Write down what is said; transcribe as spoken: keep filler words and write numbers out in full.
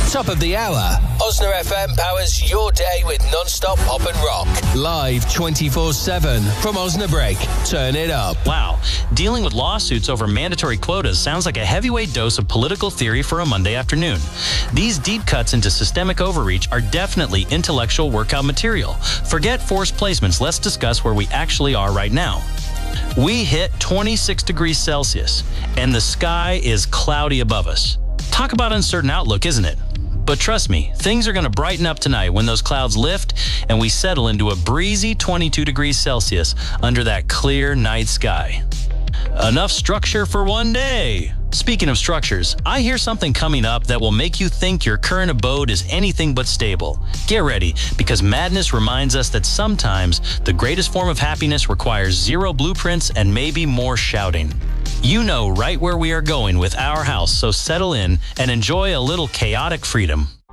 Top of the hour. Osna F M powers your day with non-stop pop and rock. Live twenty-four seven from Osnabrück. Turn it up. Wow. Dealing with lawsuits over mandatory quotas sounds like a heavyweight dose of political theory for a Monday afternoon. These deep cuts into systemic overreach are definitely intellectual workout material. Forget forced placements. Let's discuss where we actually are right now. We hit twenty-six degrees Celsius, and the sky is cloudy above us. Talk about uncertain outlook, isn't it? But trust me, things are going to brighten up tonight when those clouds lift and we settle into a breezy twenty-two degrees Celsius under that clear night sky. Enough structure for one day. Speaking of structures, I hear something coming up that will make you think your current abode is anything but stable. Get ready, because madness reminds us that sometimes the greatest form of happiness requires zero blueprints and maybe more shouting. You know right where we are going with our house, so settle in and enjoy a little chaotic freedom.